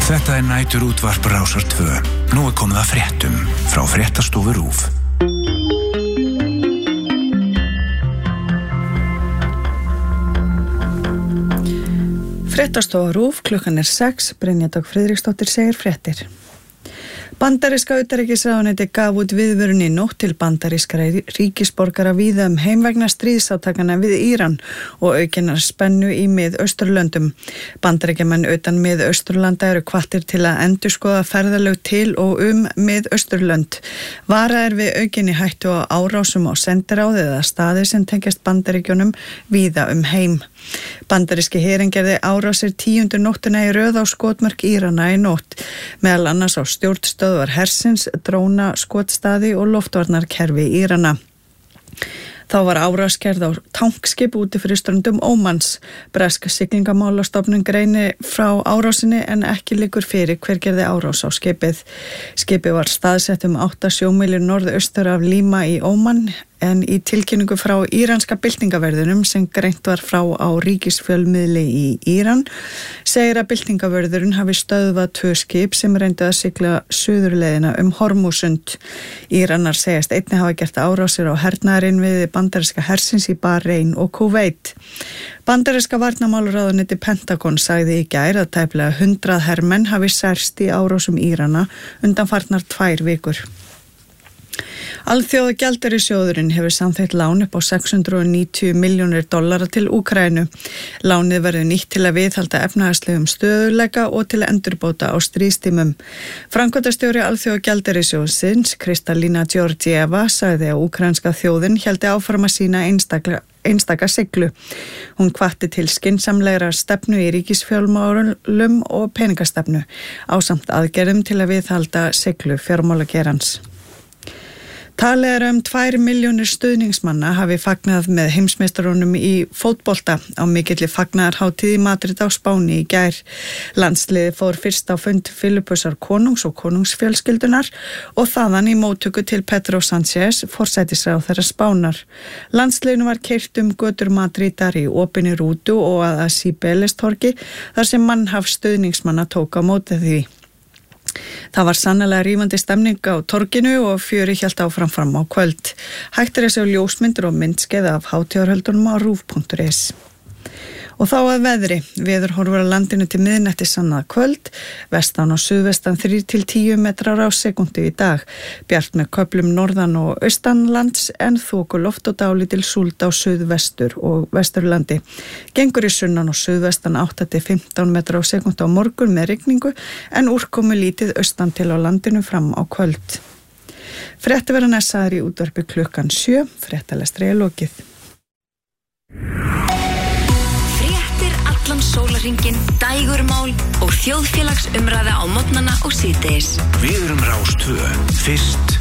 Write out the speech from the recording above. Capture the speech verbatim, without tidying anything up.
Þetta er nætur útvarp Rásar tvö. Nú er komið að fréttum frá fréttastofu RÚV. Fréttastofa RÚV, klukkan er sex, Brynja Dögg Friðriksdóttir segir fréttir. Bandaríska utanríkisráðuneyti gaf út viðvörun í nótt til bandarískra ríkisborgara víða um heim vegna stríðsátakana við Íran og aukinnar spennu í Mið-Austurlöndum. Bandaríkjamenn utan Mið-Austurlanda eru hvattir til að endurskoða ferðalög til og um Mið-Austurlönd. Vara er við aukinni hættu á árásum á sendiráð eða staði sem tengjast Bandaríkjunum víða um heim. Bandaríski herinn gerði árásir tíundu nóttina í röð á skotmörk Írana í nótt, meðal annars á stjórnstöðvar hersins, dróna, skotstaði og loftvarnarkerfi Írana. Þá var árásgerð á tankskip úti fyrir ströndum Ómans. Breska siglingamálastofnun greini frá árásinni en ekki liggur fyrir hver gerði árás á skipið. Skipið var staðsett um átta sjómílur norðaustur af Lima í Óman, en í tilkynningu frá íranska byltingaverðunum sem greint var frá á ríkisfjölmiðli í Íran segir að byltingavörðurinn hafi stöðvað tvö skip sem reyndu að sigla suðurleiðina um Hormúsund. Íranar segjast einnig hafa gert árásir á hernaðarinn við bandaríska hersins í Bahrein og Kúveit. Bandaríska varnarmálaráðuneyti Pentagon sagði í gær að tæplega hundrað hermenn hafi særst í árásum Írana undanfarnar tvær vikur. Alþjóða gjaldeyrisjóðurinn hefur samþykkt lán upp á sex hundruð níutíu milljónir dollara til Úkraínu. Lánið verður nýtt til að viðhalda efnahagslegum stöðugleika og til að endurbóta á stríðstímum. Framkvæmdastjóri Alþjóða gjaldeyrisjóðsins, Kristalína Georgieva, sagði að úkraínska þjóðin héldi áfram að sína einstaklega einstaka siglu. Hún hvatti til skynsamlegra stefnu í ríkisfjármálum og peningastefnu, ásamt aðgerðum til að viðhalda siglu fjármálageirans. Talið er um tvær milljónir stuðningsmanna hafi fagnað með heimsmeistarunum í fótbolta á mikilli fagnaðarhátíð í Madrid á Spáni í gær. Landsliðið fór fyrst á fund Filipusar konungs og konungsfjölskyldunar og þaðan í móttöku til Pedro Sánchez, forsætisráðherra Spánar. Landsliðinu var keyrt um götur Madridar í opinni rútu og að Cibeles-torgi þar sem mannhaf stuðningsmanna tók á móti því. Það var sannarlega rífandi stemning á torginu og fjöri hélt áfram fram á kvöld. Hægt er að sjá ljósmyndir og myndskeið af hátíðarhöldunum á rúv punktur is. Og þá að veðri. Veður horfur að landinu til miðnættis annað kvöld, vestan og suðvestan þrír til tíu metrar á sekúndu í dag. Bjart með köflum norðan og austanlands en þokuloft og dálítil súld á suðvestur og vesturlandi. Gengur í sunnan og suðvestan átta til fimmtán metrar á sekúndu á morgun með rigningu en úrkomu lítið austan til á landinu fram á kvöld. Frétti verða næsaðar í útvarpi klukkan sjö, fréttalestri er lokið. Allan sólarhringinn, dægurmál og þjóðfélagsumræða á morgnana og síðdegis. Við erum Rás tvö, fyrst